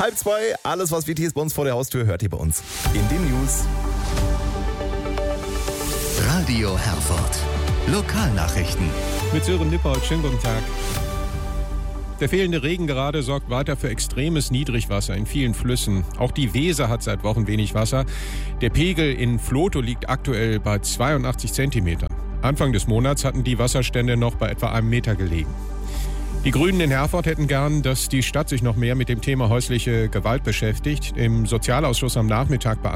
1:30. Alles, was wichtig ist bei uns vor der Haustür, hört ihr bei uns in den News. Radio Herford. Lokalnachrichten. Mit Sören Nippold, schönen guten Tag. Der fehlende Regen gerade sorgt weiter für extremes Niedrigwasser in vielen Flüssen. Auch die Weser hat seit Wochen wenig Wasser. Der Pegel in Vlotho liegt aktuell bei 82 Zentimetern. Anfang des Monats hatten die Wasserstände noch bei etwa 1 Meter gelegen. Die Grünen in Herford hätten gern, dass die Stadt sich noch mehr mit dem Thema häusliche Gewalt beschäftigt. Im Sozialausschuss am Nachmittag